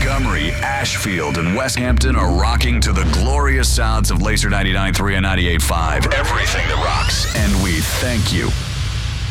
Montgomery, Ashfield, and West Hampton are rocking to the glorious sounds of Laser 99.3 and 98.5. Everything that rocks. And we thank you.